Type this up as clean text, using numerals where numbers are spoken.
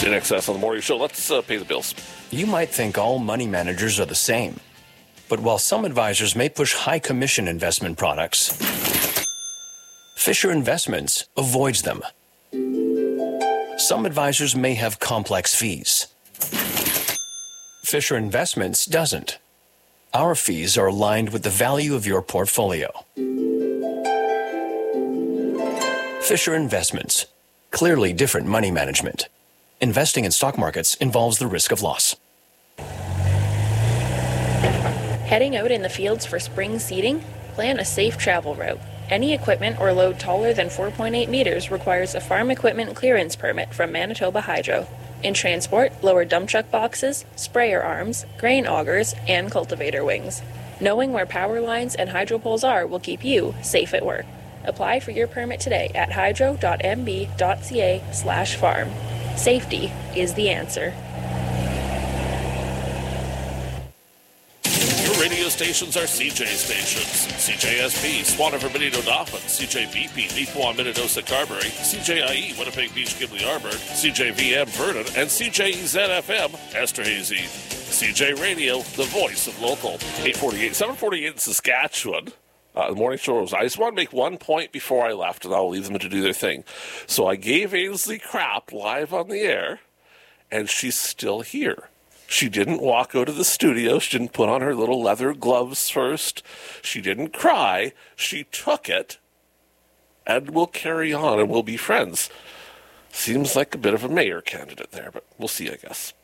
In excess on the morning show, let's pay the bills. You might think all money managers are the same. But while some advisors may push high commission investment products, Fisher Investments avoids them. Some advisors may have complex fees. Fisher Investments doesn't. Our fees are aligned with the value of your portfolio. Fisher Investments. Clearly different money management. Investing in stock markets involves the risk of loss. Heading out in the fields for spring seeding? Plan a safe travel route. Any equipment or load taller than 4.8 meters requires a farm equipment clearance permit from Manitoba Hydro. In transport, lower dump truck boxes, sprayer arms, grain augers, and cultivator wings. Knowing where power lines and hydro poles are will keep you safe at work. Apply for your permit today at hydro.mb.ca/farm. Safety is the answer. Your radio stations are CJ stations. CJSP, Swannifer, Benito, Dauphin, CJBP, Neepawa, Minnedosa, Carberry, CJIE, Winnipeg Beach, Gimli, Arbor, CJVM, Vernon, and CJEZ-FM, Esterhazy. CJ Radio, the voice of local. 848, 748 in Saskatchewan. The morning show was, I just want to make one point before I left, and I'll leave them to do their thing. So I gave Ainsley crap live on the air, and she's still here. She didn't walk out of the studio. She didn't put on her little leather gloves first. She didn't cry. She took it, and we'll carry on, and we'll be friends. Seems like a bit of a mayor candidate there, but we'll see, I guess.